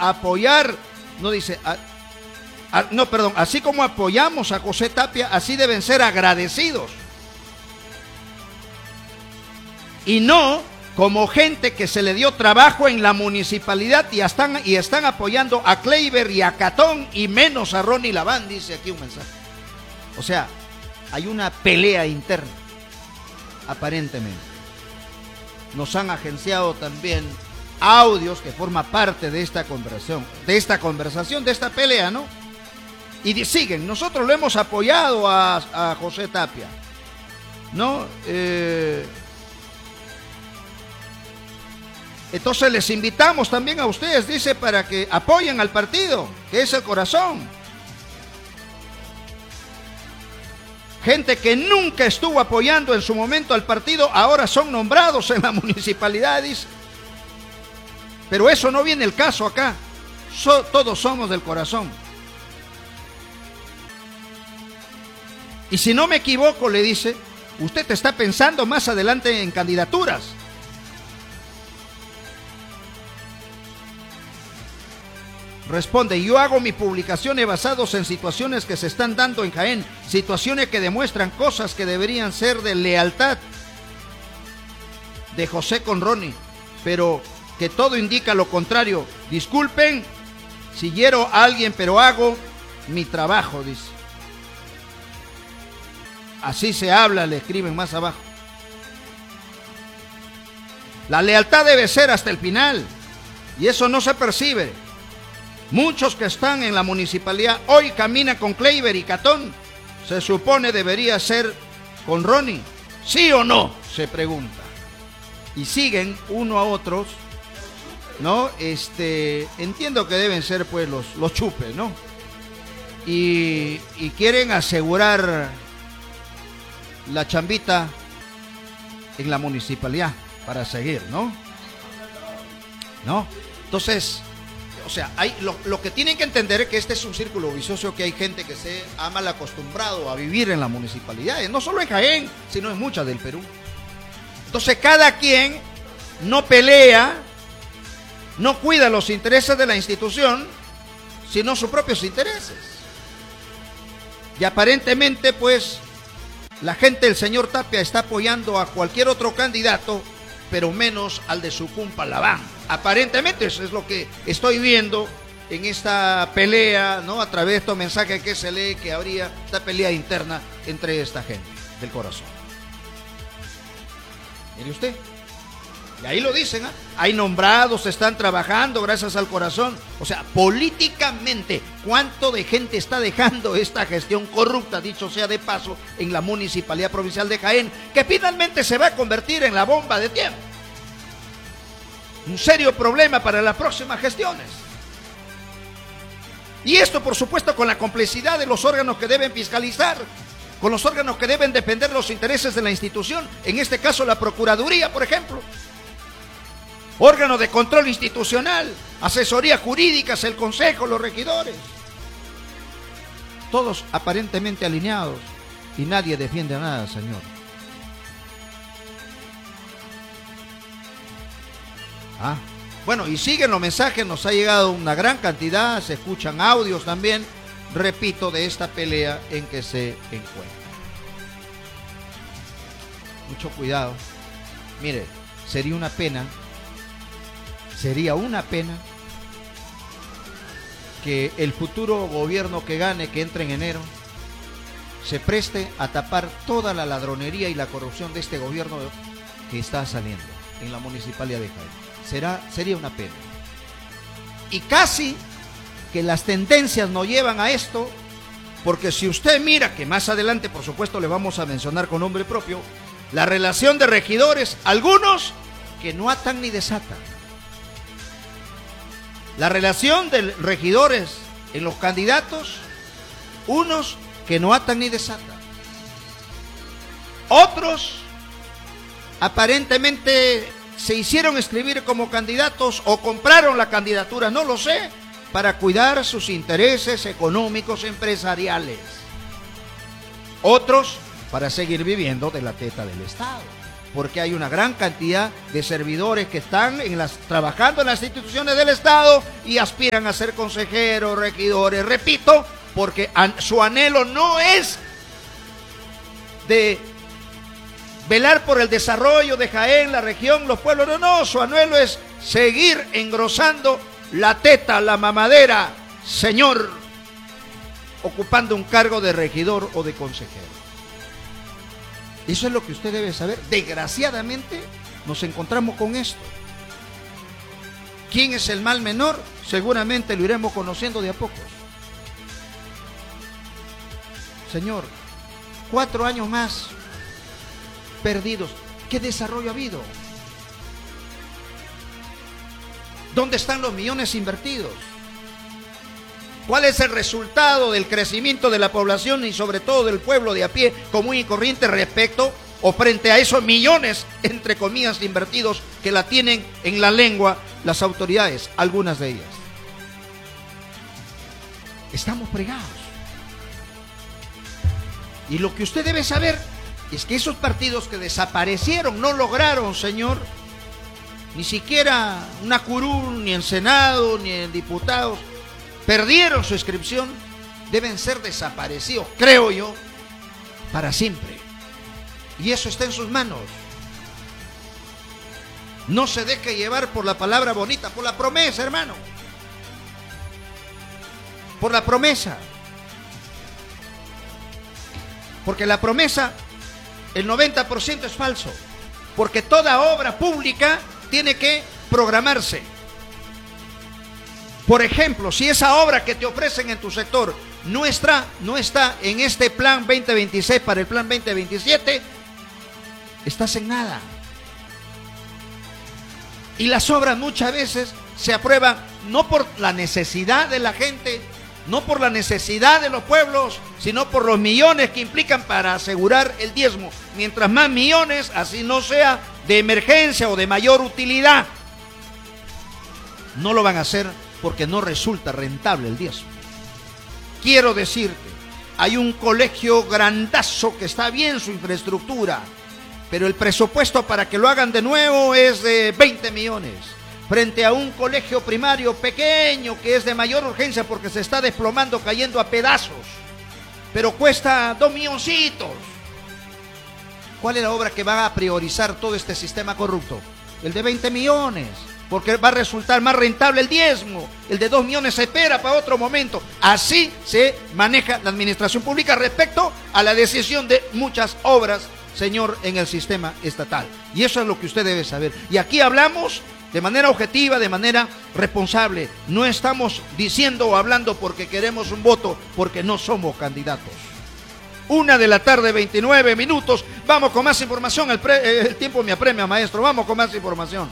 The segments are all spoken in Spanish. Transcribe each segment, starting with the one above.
apoyar, no dice, así como apoyamos a José Tapia, así deben ser agradecidos. Y no como gente que se le dio trabajo en la municipalidad y están apoyando a Kleiber y a Catón y menos a Ronnie Laván, dice aquí un mensaje. O sea, hay una pelea interna, aparentemente. Nos han agenciado también audios que forman parte de esta conversación, de esta pelea, ¿no? Y siguen, nosotros lo hemos apoyado a José Tapia, ¿no? Entonces les invitamos también a ustedes, dice, para que apoyen al partido, que es el corazón. Gente que nunca estuvo apoyando en su momento al partido, ahora son nombrados en la municipalidad, dice. Pero eso no viene el caso acá. Todos somos del corazón. Y si no me equivoco, le dice, usted está pensando más adelante en candidaturas. Responde, yo hago mis publicaciones basadas en situaciones que se están dando en Jaén, situaciones que demuestran cosas que deberían ser de lealtad de José con Ronnie, pero que todo indica lo contrario. Disculpen si hiero a alguien, pero hago mi trabajo, dice. Así se habla, le escriben más abajo. La lealtad debe ser hasta el final, y eso no se percibe. Muchos que están en la municipalidad hoy caminan con Kleiber y Catón. Se supone debería ser con Ronnie. ¿Sí o no? Se pregunta. Y siguen uno a otros, ¿no? Entiendo que deben ser pues los chupes, ¿no? Y quieren asegurar la chambita en la municipalidad para seguir, ¿no? Entonces, o sea, lo que tienen que entender es que este es un círculo vicioso, que hay gente que se ha mal acostumbrado a vivir en las municipalidades, no solo en Jaén, sino en muchas del Perú. Entonces cada quien no pelea, no cuida los intereses de la institución, sino sus propios intereses. Y aparentemente, pues, la gente del señor Tapia está apoyando a cualquier otro candidato, pero menos al de su compa Laván. Aparentemente eso es lo que estoy viendo en esta pelea, ¿no? A través de estos mensajes que se lee, que habría esta pelea interna entre esta gente del corazón. Mire usted, y ahí lo dicen, ¿eh? Hay nombrados, están trabajando gracias al corazón. O sea, políticamente, ¿cuánto de gente está dejando esta gestión corrupta, dicho sea de paso, en la Municipalidad Provincial de Jaén, que finalmente se va a convertir en la bomba de tiempo? Un serio problema para las próximas gestiones. Y esto, por supuesto, con la complicidad de los órganos que deben fiscalizar, con los órganos que deben defender los intereses de la institución, en este caso la Procuraduría, por ejemplo. Órgano de control institucional, asesoría jurídica, el Consejo, los regidores. Todos aparentemente alineados y nadie defiende nada, señor. Bueno, y siguen los mensajes, nos ha llegado una gran cantidad, se escuchan audios también, repito, de esta pelea en que se encuentra. Mucho cuidado. Mire, sería una pena que el futuro gobierno que gane, que entre en enero, se preste a tapar toda la ladronería y la corrupción de este gobierno que está saliendo en la Municipalidad de Jaén. Sería una pena. Y casi que las tendencias nos llevan a esto, porque si usted mira, que más adelante por supuesto le vamos a mencionar con nombre propio, la relación de regidores, algunos que no atan ni desatan. La relación de regidores en los candidatos, unos que no atan ni desatan. Otros aparentemente se hicieron escribir como candidatos o compraron la candidatura, no lo sé, para cuidar sus intereses económicos empresariales. Otros para seguir viviendo de la teta del Estado. porque hay una gran cantidad de servidores que están trabajando en las instituciones del Estado y aspiran a ser consejeros, regidores, repito, porque su anhelo no es de velar por el desarrollo de Jaén, la región, los pueblos, no, su anhelo es seguir engrosando la teta, la mamadera, señor, ocupando un cargo de regidor o de consejero. Eso es lo que usted debe saber. Desgraciadamente nos encontramos con esto. ¿Quién es el mal menor? Seguramente lo iremos conociendo de a pocos. Señor, 4 años más perdidos. ¿Qué desarrollo ha habido? ¿Dónde están los millones invertidos? ¿Cuál es el resultado del crecimiento de la población y sobre todo del pueblo de a pie común y corriente respecto o frente a esos millones, entre comillas, invertidos que la tienen en la lengua las autoridades, algunas de ellas? Estamos fregados. Y lo que usted debe saber es que esos partidos que desaparecieron no lograron, señor, ni siquiera una curul, ni en Senado, ni en diputados, perdieron su inscripción, deben ser desaparecidos, creo yo, para siempre. Y eso está en sus manos. No se deje llevar por la palabra bonita, por la promesa, hermano. Por la promesa. Porque la promesa, el 90% es falso. Porque toda obra pública tiene que programarse. Por ejemplo, si esa obra que te ofrecen en tu sector no está en este plan 2026 para el plan 2027, estás en nada. Y las obras muchas veces se aprueban no por la necesidad de la gente, no por la necesidad de los pueblos, sino por los millones que implican para asegurar el diezmo. Mientras más millones, así no sea de emergencia o de mayor utilidad, no lo van a hacer porque no resulta rentable el diezmo. Quiero decirte, hay un colegio grandazo que está bien su infraestructura, pero el presupuesto para que lo hagan de nuevo es de 20 millones, frente a un colegio primario pequeño que es de mayor urgencia porque se está desplomando, cayendo a pedazos, pero cuesta 2 milloncitos. ¿Cuál es la obra que va a priorizar todo este sistema corrupto? El de 20 millones. Porque va a resultar más rentable el diezmo. El de 2 millones se espera para otro momento. Así se maneja la administración pública respecto a la decisión de muchas obras, señor, en el sistema estatal. Y eso es lo que usted debe saber. Y aquí hablamos de manera objetiva, de manera responsable. No estamos diciendo o hablando porque queremos un voto, porque no somos candidatos. 1:29 p.m. Vamos con más información. El tiempo me apremia, maestro. Vamos con más información.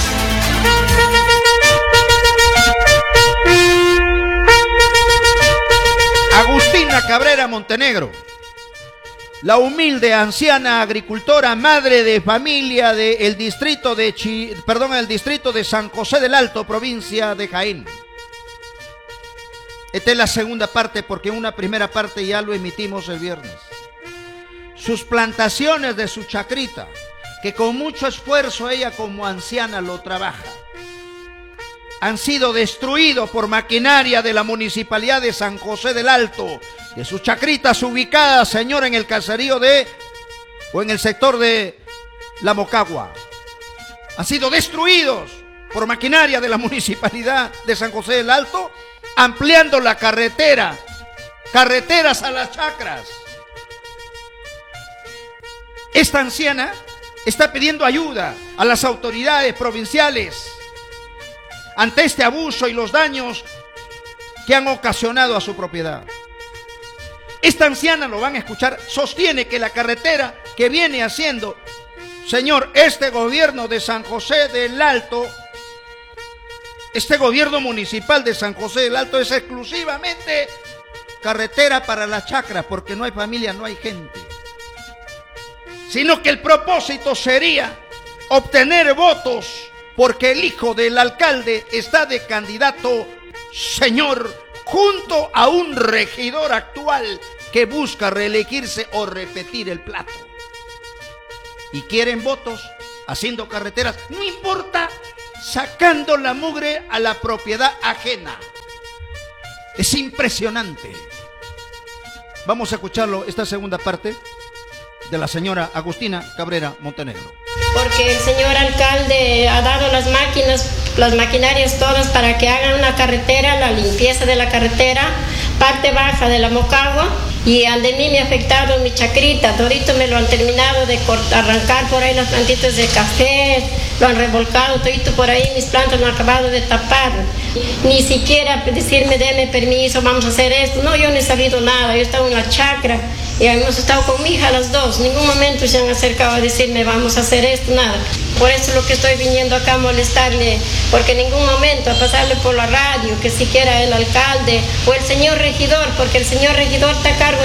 Agustina Cabrera Montenegro, la humilde anciana agricultora, madre de familia del distrito el distrito de San José del Alto, provincia de Jaén. Esta es la segunda parte porque una primera parte ya lo emitimos el viernes. Sus plantaciones de su chacrita, que con mucho esfuerzo ella como anciana lo trabaja, han sido destruidos por maquinaria de la Municipalidad de San José del Alto, de sus chacritas ubicadas, señor, en el caserío o en el sector de La Mocagua. Han sido destruidos por maquinaria de la Municipalidad de San José del Alto, ampliando la carreteras a las chacras. Esta anciana está pidiendo ayuda a las autoridades provinciales ante este abuso y los daños que han ocasionado a su propiedad. Esta anciana, lo van a escuchar, sostiene que la carretera que viene haciendo, señor, este gobierno de San José del Alto, este gobierno municipal de San José del Alto, es exclusivamente carretera para las chacras, porque no hay familia, no hay gente. Sino que el propósito sería obtener votos porque el hijo del alcalde está de candidato, señor, junto a un regidor actual que busca reelegirse o repetir el plato. y quieren votos haciendo carreteras, no importa, sacando la mugre a la propiedad ajena. Es impresionante. Vamos a escucharlo, esta segunda parte de la señora Agustina Cabrera Montenegro. Porque el señor alcalde ha dado las máquinas, las maquinarias todas para que hagan una carretera, la limpieza de la carretera, parte baja de la Mocagua, y al de mí me ha afectado mi chacrita, todito me lo han terminado de arrancar por ahí las plantitas de café, lo han revolcado todito por ahí, mis plantas lo han acabado de tapar, ni siquiera decirme deme permiso, vamos a hacer esto, no, yo no he sabido nada, yo estaba en la chacra y hemos estado con mi hija las dos, ningún momento se han acercado a decirme vamos a hacer esto, nada. Por eso es lo que estoy viniendo acá a molestarle, porque en ningún momento a pasarle por la radio, que siquiera el alcalde o el señor regidor, porque el señor regidor está a cargo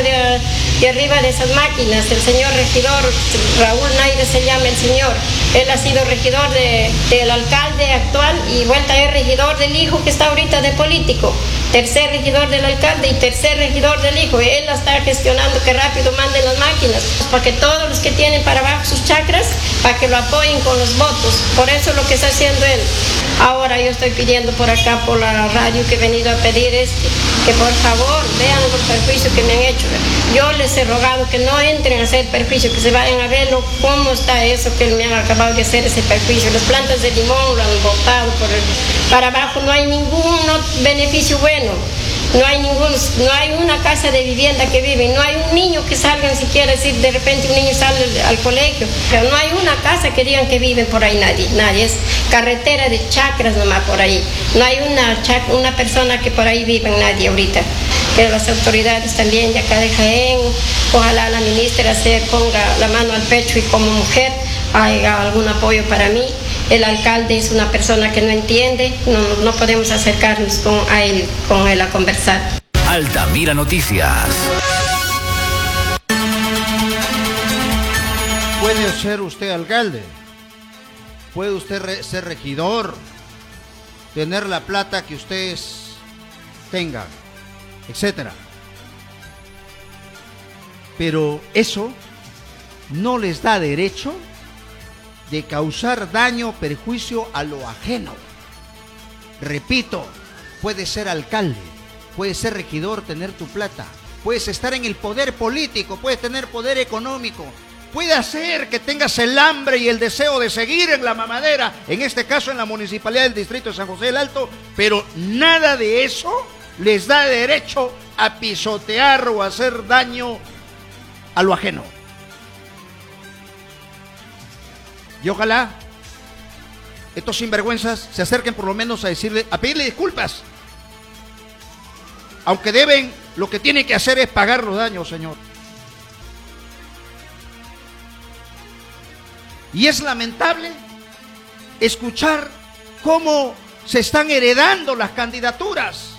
de arriba de esas máquinas, el señor regidor, Raúl Naide se llama el señor, él ha sido regidor del alcalde actual y vuelta es regidor del hijo que está ahorita de político, tercer regidor del alcalde y tercer regidor del hijo, él la está gestionando que rápido manden las máquinas, para que todos los que tienen para abajo sus chacras, para que lo apoyen con los votos, por eso es lo que está haciendo él. Ahora yo estoy pidiendo por acá, por la radio que he venido a pedir que por favor vean los perjuicios que me han hecho. Yo les he rogado que no entren a hacer perjuicio, que se vayan a verlo cómo está eso que me han acabado de hacer ese perjuicio. Las plantas de limón lo han botado para abajo, no hay ningún beneficio bueno. No hay una casa de vivienda que vive, no hay un niño que salga, ni siquiera decir de repente un niño sale al colegio, pero no hay una casa que digan que vive por ahí nadie, es carretera de chacras nomás por ahí, no hay una persona que por ahí viva, nadie ahorita. Que las autoridades también de acá de Jaén, ojalá la ministra se ponga la mano al pecho y como mujer haga algún apoyo para mí. El alcalde es una persona que no entiende, no podemos acercarnos con él a conversar. Altamira Noticias. Puede ser usted alcalde, puede usted ser regidor, tener la plata que usted tenga, etcétera. Pero eso no les da derecho de causar daño o perjuicio a lo ajeno. Repito, puedes ser alcalde, puedes ser regidor, tener tu plata, puedes estar en el poder político, puedes tener poder económico, puede hacer que tengas el hambre y el deseo de seguir en la mamadera, en este caso en la municipalidad del distrito de San José del Alto, pero nada de eso les da derecho a pisotear o hacer daño a lo ajeno. Y ojalá estos sinvergüenzas se acerquen por lo menos a pedirle disculpas. Aunque deben, lo que tienen que hacer es pagar los daños, señor. Y es lamentable escuchar cómo se están heredando las candidaturas.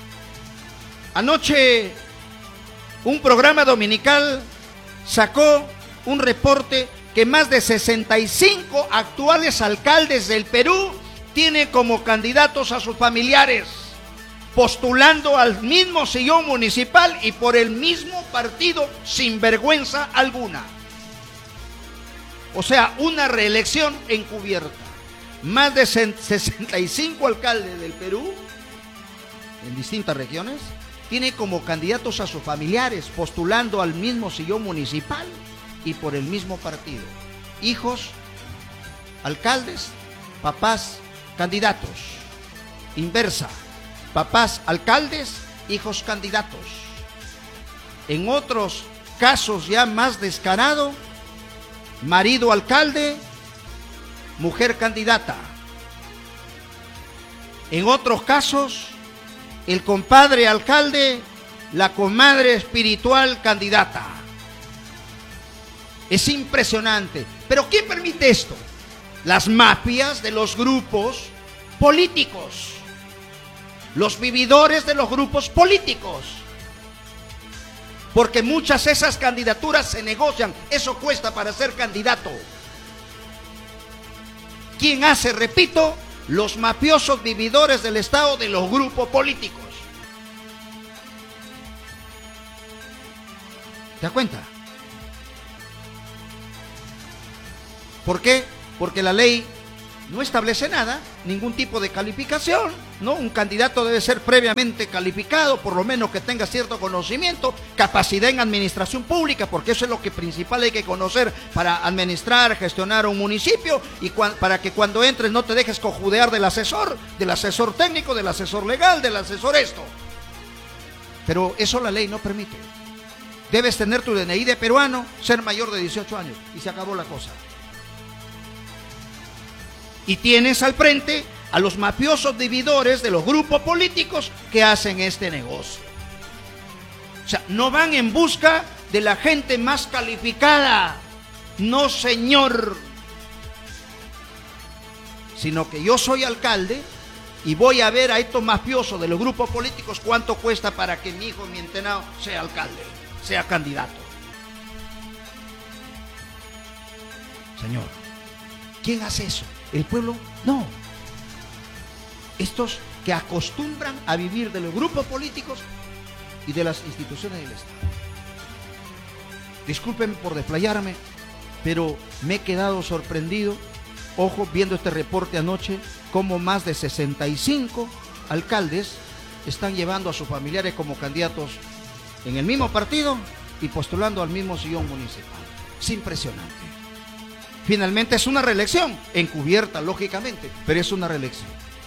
Anoche un programa dominical sacó un reporte que más de 65 actuales alcaldes del Perú tienen como candidatos a sus familiares, postulando al mismo sillón municipal y por el mismo partido sin vergüenza alguna. O sea, una reelección encubierta. Más de 65 alcaldes del Perú, en distintas regiones, tienen como candidatos a sus familiares, postulando al mismo sillón municipal y por el mismo partido. Hijos, alcaldes, papás, candidatos. Inversa, papás, alcaldes, hijos, candidatos. En otros casos ya más descarado, marido alcalde, mujer candidata. En otros casos, el compadre alcalde, la comadre espiritual candidata. Es impresionante. ¿Pero quién permite esto? Las mafias de los grupos políticos. Los vividores de los grupos políticos. Porque muchas de esas candidaturas se negocian. Eso cuesta para ser candidato. ¿Quién hace? Repito, los mafiosos vividores del Estado de los grupos políticos. ¿Te das cuenta? ¿Por qué? Porque la ley no establece nada, ningún tipo de calificación, ¿no? Un candidato debe ser previamente calificado, por lo menos que tenga cierto conocimiento, capacidad en administración pública, porque eso es lo que principal hay que conocer para administrar, gestionar un municipio, y para que cuando entres no te dejes cojudear del asesor técnico, del asesor legal, del asesor esto. Pero eso la ley no permite. Debes tener tu DNI de peruano, ser mayor de 18 años, y se acabó la cosa. Y tienes al frente a los mafiosos dividores de los grupos políticos que hacen este negocio. O sea, no van en busca de la gente más calificada, no señor, sino que yo soy alcalde y voy a ver a estos mafiosos de los grupos políticos cuánto cuesta para que mi hijo, mi entenado, sea alcalde, sea candidato. Señor, ¿quién hace eso? ¿El pueblo? No. Estos que acostumbran a vivir de los grupos políticos y de las instituciones del Estado. Discúlpenme por desplayarme, pero me he quedado sorprendido, ojo, viendo este reporte anoche, cómo más de 65 alcaldes están llevando a sus familiares como candidatos en el mismo partido y postulando al mismo sillón municipal. Es impresionante. Finalmente es una reelección, encubierta lógicamente, pero es una reelección.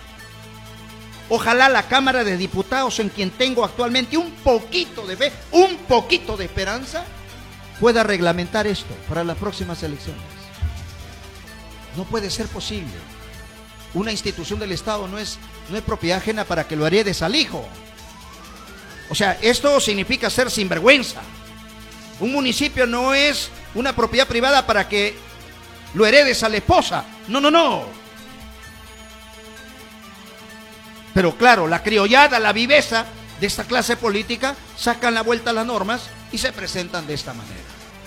Ojalá la Cámara de Diputados, en quien tengo actualmente un poquito de fe, un poquito de esperanza, pueda reglamentar esto para las próximas elecciones. No puede ser posible. Una institución del Estado no es propiedad ajena para que lo heredes al hijo. O sea, esto significa ser sinvergüenza. Un municipio no es una propiedad privada para que lo heredes a la esposa. No. Pero claro, la criollada, la viveza de esta clase política sacan la vuelta a las normas y se presentan de esta manera.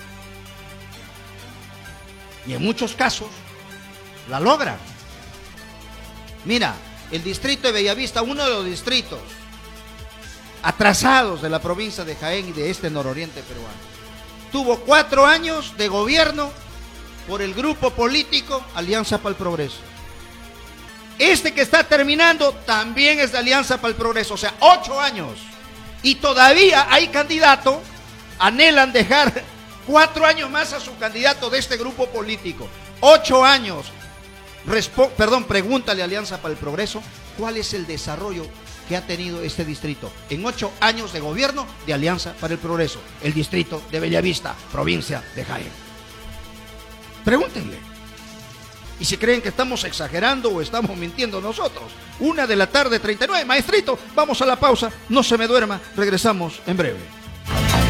Y en muchos casos la logran. Mira, el distrito de Bellavista, uno de los distritos atrasados de la provincia de Jaén y de este nororiente peruano, tuvo 4 años de gobierno por el grupo político Alianza para el Progreso. Este que está terminando también es de Alianza para el Progreso, o sea, 8 años. Y todavía hay candidato, anhelan dejar 4 años más a su candidato de este grupo político. 8 años. Pregúntale a Alianza para el Progreso cuál es el desarrollo que ha tenido este distrito en 8 años de gobierno de Alianza para el Progreso, el distrito de Bellavista, provincia de Jaén. Pregúntenle. Y si creen que estamos exagerando o estamos mintiendo nosotros. 1:39 PM, maestrito, vamos a la pausa, no se me duerma, regresamos en breve.